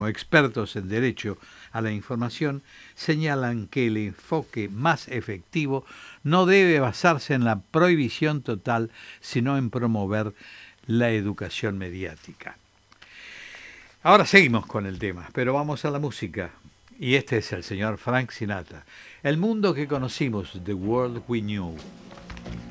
o expertos en derecho a la información señalan que el enfoque más efectivo no debe basarse en la prohibición total, sino en promover la educación mediática. Ahora seguimos con el tema, pero vamos a la música. Y este es el señor Frank Sinatra. El mundo que conocimos, The World We Knew.